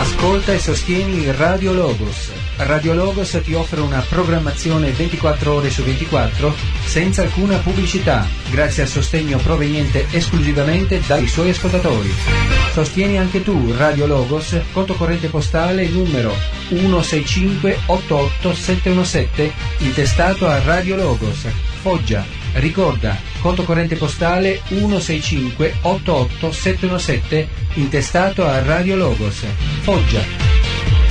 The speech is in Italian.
Ascolta e sostieni Radio Logos. Radio Logos ti offre una programmazione 24 ore su 24 senza alcuna pubblicità, grazie al sostegno proveniente esclusivamente dai suoi ascoltatori. Sostieni anche tu Radio Logos, conto corrente postale numero 16588717, intestato a Radio Logos, Foggia. Ricorda, conto corrente postale 16588717, intestato a Radio Logos, Foggia.